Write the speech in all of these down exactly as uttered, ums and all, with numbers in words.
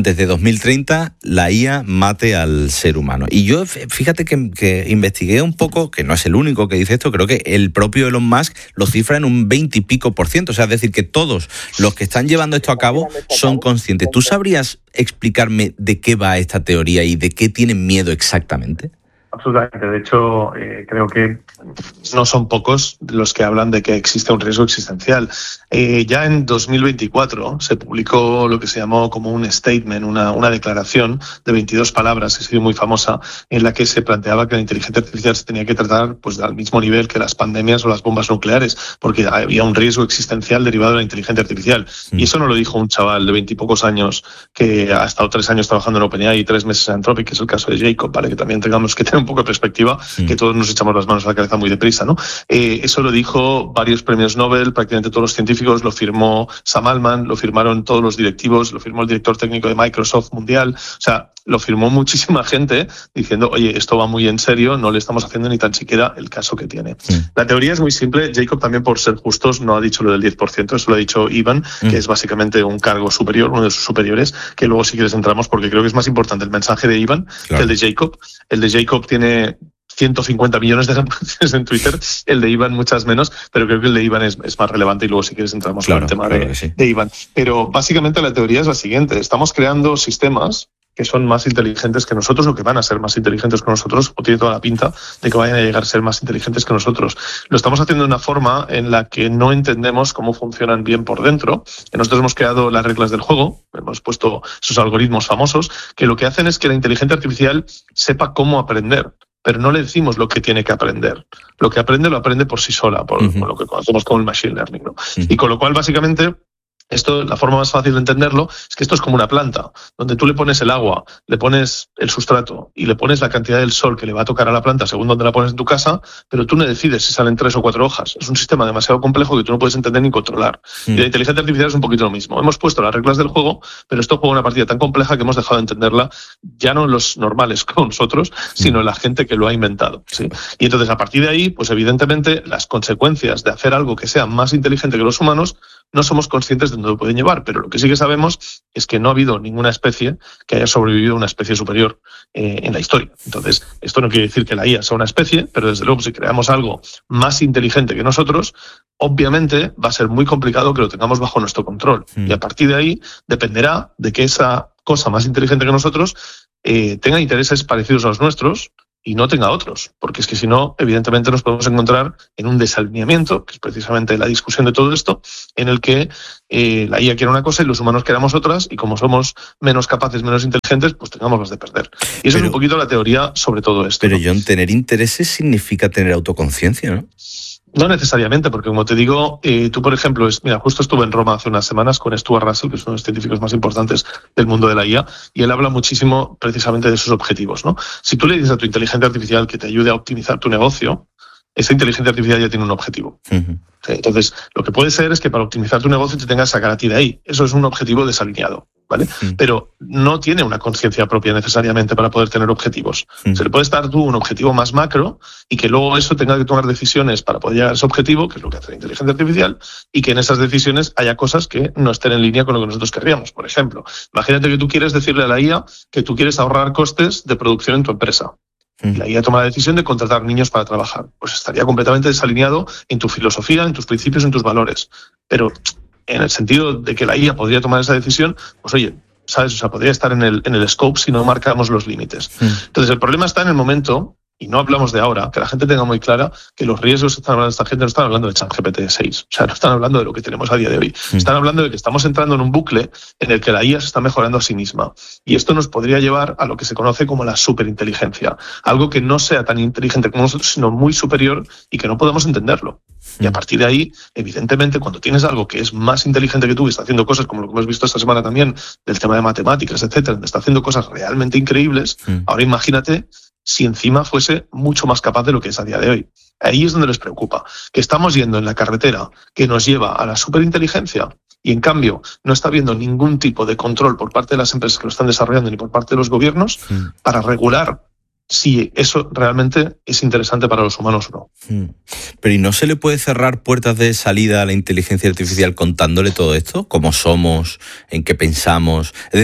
antes de dos mil treinta la I A mate al ser humano. Y yo, fíjate que, que investigué un poco, que no es el único que dice esto, creo que el propio Elon Musk lo cifra en un veinte y pico por ciento. O sea, es decir, que todos los que están llevando esto a cabo son conscientes. ¿Tú sabrías explicarme de qué va esta teoría y de qué tienen miedo exactamente? Absolutamente. De hecho, eh, creo que no son pocos los que hablan de que existe un riesgo existencial. Eh, ya en dos mil veinticuatro se publicó lo que se llamó como un statement, una, una declaración de veintidós palabras, que ha sido muy famosa, en la que se planteaba que la inteligencia artificial se tenía que tratar pues al mismo nivel que las pandemias o las bombas nucleares, porque había un riesgo existencial derivado de la inteligencia artificial. Mm. Y eso no lo dijo un chaval de veintipocos años que ha estado tres años trabajando en OpenAI y tres meses en Anthropic, que es el caso de Jacob, ¿vale? Que también tengamos que tener un poco de perspectiva, mm. que todos nos echamos las manos a la cabeza muy deprisa, ¿no? Eh, eso lo dijo varios premios Nobel, prácticamente todos los científicos, lo firmó Sam Altman, lo firmaron todos los directivos, lo firmó el director técnico de Microsoft Mundial, o sea, lo firmó muchísima gente diciendo, oye, esto va muy en serio, no le estamos haciendo ni tan siquiera el caso que tiene. Mm. La teoría es muy simple. Jacob también, por ser justos, no ha dicho lo del diez por ciento, eso lo ha dicho Ivan, mm. que es básicamente un cargo superior, uno de sus superiores, que luego si quieres entramos, porque creo que es más importante el mensaje de Ivan claro. que el de Jacob. El de Jacob tiene ciento cincuenta millones de reproducciones en Twitter, el de Iván muchas menos, pero creo que el de Iván es, es más relevante y luego si quieres entramos claro, en el tema claro de, sí. de Iván. Pero básicamente la teoría es la siguiente, estamos creando sistemas que son más inteligentes que nosotros o que van a ser más inteligentes que nosotros, o tiene toda la pinta de que vayan a llegar a ser más inteligentes que nosotros. Lo estamos haciendo de una forma en la que no entendemos cómo funcionan bien por dentro. Nosotros hemos creado las reglas del juego, hemos puesto esos algoritmos famosos, que lo que hacen es que la inteligencia artificial sepa cómo aprender, pero no le decimos lo que tiene que aprender. Lo que aprende lo aprende por sí sola, por, uh-huh. por lo que conocemos como el machine learning, ¿no? Uh-huh. Y con lo cual, básicamente, esto, la forma más fácil de entenderlo es que esto es como una planta, donde tú le pones el agua, le pones el sustrato y le pones la cantidad del sol que le va a tocar a la planta según donde la pones en tu casa, pero tú no decides si salen tres o cuatro hojas. Es un sistema demasiado complejo que tú no puedes entender ni controlar. Mm. Y la inteligencia artificial es un poquito lo mismo. Hemos puesto las reglas del juego, pero esto juega una partida tan compleja que hemos dejado de entenderla ya no los normales como nosotros, sino mm. la gente que lo ha inventado, ¿sí? Y entonces, a partir de ahí, pues evidentemente, las consecuencias de hacer algo que sea más inteligente que los humanos no somos conscientes de dónde lo pueden llevar, pero lo que sí que sabemos es que no ha habido ninguna especie que haya sobrevivido a una especie superior eh, en la historia. Entonces, esto no quiere decir que la I A sea una especie, pero desde luego si creamos algo más inteligente que nosotros, obviamente va a ser muy complicado que lo tengamos bajo nuestro control. Mm. Y a partir de ahí dependerá de que esa cosa más inteligente que nosotros eh, tenga intereses parecidos a los nuestros y no tenga otros, porque es que si no, evidentemente nos podemos encontrar en un desalineamiento, que es precisamente la discusión de todo esto, en el que eh, la I A quiere una cosa y los humanos queramos otras, y como somos menos capaces, menos inteligentes, pues tengamos las de perder. Y eso pero, es un poquito la teoría sobre todo esto. Pero, ¿no? John, tener intereses significa tener autoconciencia, ¿no? No necesariamente, porque como te digo, eh, tú, por ejemplo, es, mira, justo estuve en Roma hace unas semanas con Stuart Russell, que es uno de los científicos más importantes del mundo de la I A, y él habla muchísimo precisamente de sus objetivos, ¿no? Si tú le dices a tu inteligencia artificial que te ayude a optimizar tu negocio, esa inteligencia artificial ya tiene un objetivo. Uh-huh. Entonces, lo que puede ser es que para optimizar tu negocio te tengas que sacar a ti de ahí. Eso es un objetivo desalineado, ¿vale? Uh-huh. Pero no tiene una conciencia propia necesariamente para poder tener objetivos. Uh-huh. Se le puede dar tú un objetivo más macro y que luego eso tenga que tomar decisiones para poder llegar a ese objetivo, que es lo que hace la inteligencia artificial, y que en esas decisiones haya cosas que no estén en línea con lo que nosotros querríamos. Por ejemplo, imagínate que tú quieres decirle a la I A que tú quieres ahorrar costes de producción en tu empresa. Y la I A toma la decisión de contratar niños para trabajar. Pues estaría completamente desalineado en tu filosofía, en tus principios, en tus valores. Pero en el sentido de que la I A podría tomar esa decisión, pues oye, ¿sabes? O sea, podría estar en el, en el scope si no marcamos los límites. Entonces, el problema está en el momento, y no hablamos de ahora, que la gente tenga muy clara que los riesgos que están hablando de esta gente no están hablando de ChatGPT seis, o sea, no están hablando de lo que tenemos a día de hoy. Mm. Están hablando de que estamos entrando en un bucle en el que la I A se está mejorando a sí misma. Y esto nos podría llevar a lo que se conoce como la superinteligencia, algo que no sea tan inteligente como nosotros, sino muy superior y que no podemos entenderlo. Y a partir de ahí, evidentemente, cuando tienes algo que es más inteligente que tú y está haciendo cosas como lo que hemos visto esta semana también del tema de matemáticas, etcétera, donde está haciendo cosas realmente increíbles, mm. ahora imagínate si encima fuese mucho más capaz de lo que es a día de hoy. Ahí es donde les preocupa, que estamos yendo en la carretera que nos lleva a la superinteligencia y en cambio no está habiendo ningún tipo de control por parte de las empresas que lo están desarrollando ni por parte de los gobiernos mm. para regular si eso realmente es interesante para los humanos o no. Pero ¿y no se le puede cerrar puertas de salida a la inteligencia artificial contándole todo esto? ¿Cómo somos? ¿En qué pensamos? Es decir,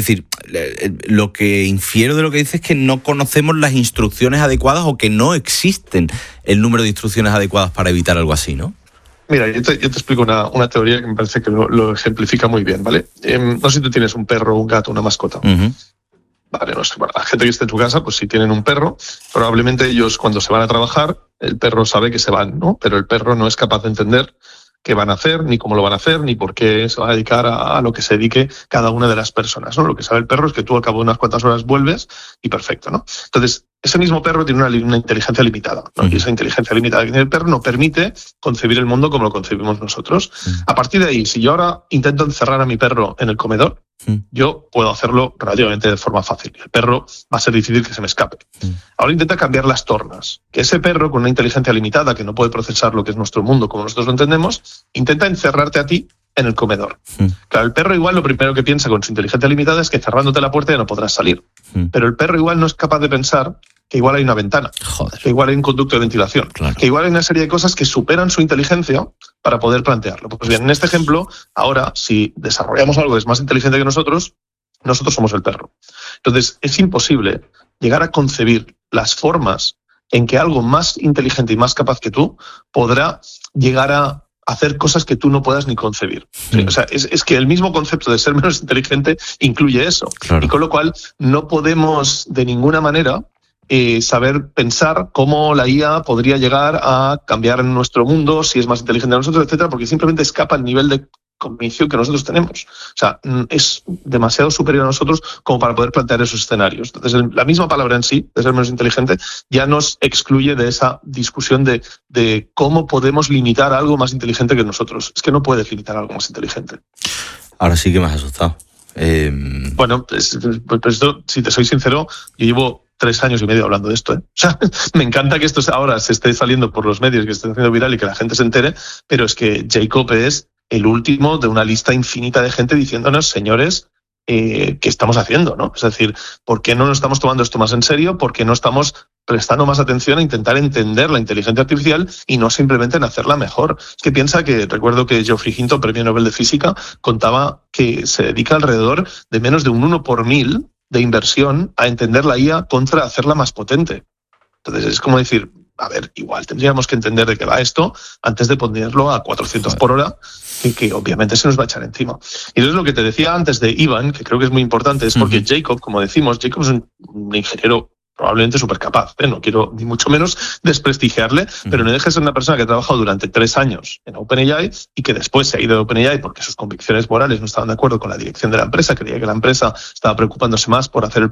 lo que infiero de lo que dices es que no conocemos las instrucciones adecuadas o que no existen el número de instrucciones adecuadas para evitar algo así, ¿no? Mira, yo te, yo te explico una, una teoría que me parece que lo, lo ejemplifica muy bien, ¿vale? Eh, no sé si tú tienes un perro, un gato, una mascota. Uh-huh. Vale, no sé, bueno, la gente que esté en tu casa, pues si tienen un perro, probablemente ellos cuando se van a trabajar, el perro sabe que se van, ¿no? Pero el perro no es capaz de entender qué van a hacer, ni cómo lo van a hacer, ni por qué se van a dedicar a, a lo que se dedique cada una de las personas, ¿no? Lo que sabe el perro es que tú al cabo de unas cuantas horas vuelves y perfecto, ¿no? Entonces, ese mismo perro tiene una, una inteligencia limitada, ¿no? Y esa inteligencia limitada que tiene el perro no permite concebir el mundo como lo concebimos nosotros. A partir de ahí, si yo ahora intento encerrar a mi perro en el comedor, yo puedo hacerlo relativamente de forma fácil. El perro va a ser difícil que se me escape. Ahora intenta cambiar las tornas. Que ese perro con una inteligencia limitada que no puede procesar lo que es nuestro mundo como nosotros lo entendemos, intenta encerrarte a ti en el comedor. Claro, el perro igual lo primero que piensa con su inteligencia limitada es que cerrándote la puerta ya no podrás salir. Pero el perro igual no es capaz de pensar que igual hay una ventana, Joder. que igual hay un conducto de ventilación, Claro. que igual hay una serie de cosas que superan su inteligencia para poder plantearlo. Pues bien, en este ejemplo, ahora, si desarrollamos algo que es más inteligente que nosotros, nosotros somos el perro. Entonces, es imposible llegar a concebir las formas en que algo más inteligente y más capaz que tú podrá llegar a hacer cosas que tú no puedas ni concebir. Sí, o sea, es, es que el mismo concepto de ser menos inteligente incluye eso. Claro. Y con lo cual no podemos de ninguna manera eh, saber pensar cómo la I A podría llegar a cambiar nuestro mundo, si es más inteligente que nosotros, etcétera, porque simplemente escapa al nivel de cognición que nosotros tenemos. O sea, es demasiado superior a nosotros como para poder plantear esos escenarios. Entonces, la misma palabra en sí, de ser menos inteligente, ya nos excluye de esa discusión de, de cómo podemos limitar algo más inteligente que nosotros. Es que no puedes limitar algo más inteligente. Ahora sí que me has asustado. Eh... Bueno, pues, pues esto, si te soy sincero, yo llevo tres años y medio hablando de esto, ¿eh? O sea, me encanta que esto ahora se esté saliendo por los medios, que esté haciendo viral y que la gente se entere, pero es que Jacob es el último de una lista infinita de gente diciéndonos, señores, eh, ¿qué estamos haciendo, no? Es decir, ¿por qué no nos estamos tomando esto más en serio? ¿Por qué no estamos prestando más atención a intentar entender la inteligencia artificial y no simplemente en hacerla mejor? Es que piensa que, recuerdo que Geoffrey Hinton, premio Nobel de Física, contaba que se dedica alrededor de menos de un uno por mil de inversión a entender la I A contra hacerla más potente. Entonces es como decir, a ver, igual tendríamos que entender de qué va esto antes de ponerlo a cuatrocientos por hora, que, que obviamente se nos va a echar encima. Y eso es lo que te decía antes de Ivan, que creo que es muy importante, es porque uh-huh. Jacob, como decimos, Jacob es un, un ingeniero probablemente súper capaz, ¿eh? No quiero ni mucho menos desprestigiarle, uh-huh. pero no deja de ser una persona que ha trabajado durante tres años en OpenAI y que después se ha ido de OpenAI porque sus convicciones morales no estaban de acuerdo con la dirección de la empresa, creía que la empresa estaba preocupándose más por hacer el